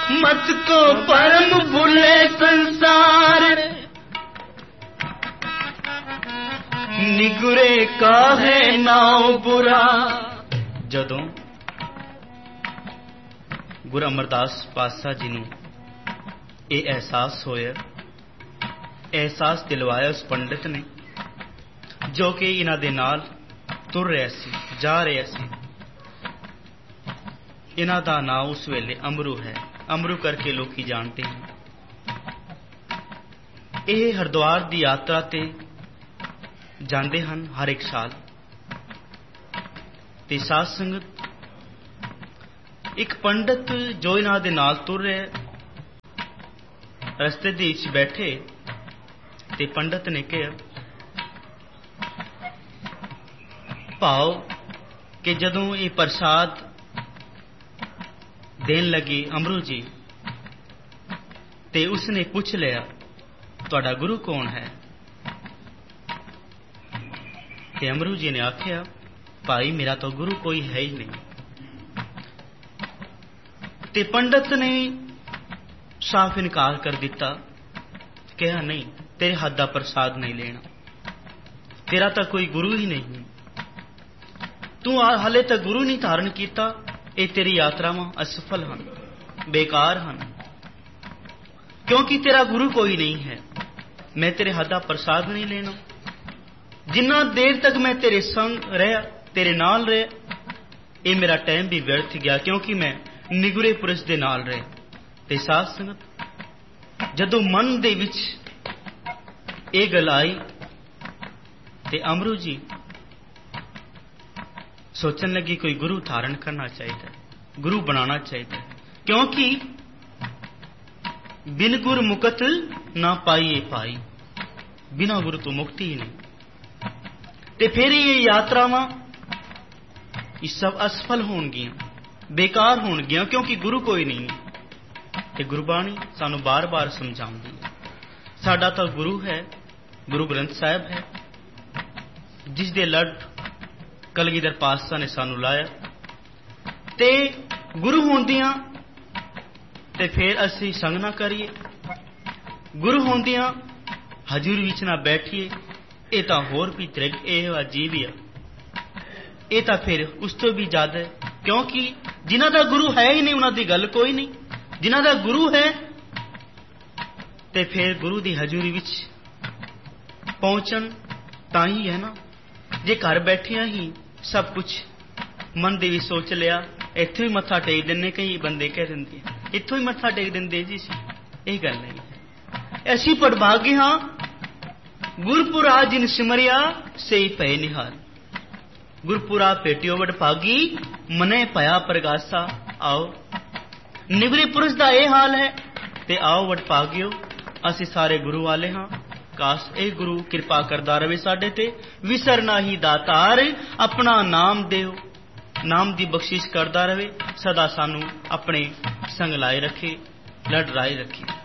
मत को परम भूले संसार, निगुरे काहे नाउ बुरा। जदों गुरु अमरदास पातशाह जी नूं ਇਹ एहसास होया, एहसास दिलवाया उस पंडित ने जो कि इन्हां दे नाल तुर रहा सी, जा रहा सी। इन्हां दा नाम उस वेले अमरू है, अमरू करके लोकी जानते हैं। ये हरिद्वार की यात्रा ते जाते हैं हर एक साल। ते साध संगत एक पंडित जो इन्हां दे नाल तुर रहा रस्ते दे विच बैठे ते पंडित ने कहा भाव कि जदों ये प्रसाद देन लगे अमरू जी ते उसने पूछ लिया तुहाडा गुरु कौन है। ते अमरू जी ने आख्या भाई मेरा तो गुरु कोई है ही नहीं। ते पंडित ने साफ इनकार कर दिता, कहा नहीं तेरे हाथ का प्रसाद नहीं लेना, तेरा तो कोई गुरु ही नहीं, तू हाले तक गुरु नहीं धारण किया, ये तेरी यात्रावां असफल हैं, बेकार हैं, क्योंकि तेरा गुरु कोई नहीं है। मैं तेरे हाथ का प्रसाद नहीं लेना। जिन्ना देर तक मैं तेरे संग रहा, तेरे नाल रहा, ये मेरा टाइम भी व्यर्थ गया, क्योंकि मैं निगुरे पुरुष दे नाल रहा। ते साध संगत जदों मन दे विच ये गल आई ते अमरू जी सोचन लगी कोई गुरु धारण करना चाहिए, गुरु बनाना चाहिए, क्योंकि बिन गुर मुकत ना पाइए पाई, बिना गुरु तो मुक्ति ही नहीं। ते फिर ये यात्रावां ये सब असफल होणगियां, बेकार होणगियां, क्योंकि गुरु कोई नहीं है। ते गुरबाणी सानू बार बार समझाउंदी है। साडा तो गुरु है, गुरु ग्रंथ साहिब है, जिस दे लड़ कलगीधर पातशाह ने सानू लाया। ते गुरु होंदियां ते फिर असी संग ना करिए, गुरु होंदियां हजूरी विच ना बैठिए, ये तो होर भी त्रिग अजीब ही है। ये तो फिर उस तो भी ज्यादा है, क्योंकि जिन्हां दा गुरु है ही नहीं उन्हां दी गल कोई नहीं। जिन्हां दा गुरु है ते फिर गुरु दी हजूरी विच पहुंचन तां ही है ना। जे घर बैठिया ही सब कुछ मन दे विच सोच लिया, इत्थों ही मत्था टेक दिंदे, कई बंदे कह दिंदे इत्थों ही मत्था टेक दिंदे जी, ये गल नहीं है। ऐसी पड़भागे हाँ गुरपुरा जिन सिमरिया सही पै निहाल। गुरपुरा पेटियो वडभागी मने पया प्रगासा। आओ निगरे पुरुष का यह हाल है, ते आओ वडभागियो असी सारे गुरु वाले हाँ। काश ए गुरु कृपा करदा रहे साडे ते, विसरना ही दातार अपना नाम देओ, नाम दी बख्शिश करदा रहे, सदा सानू अपने संग लाए रखे, लड़ राए रखे।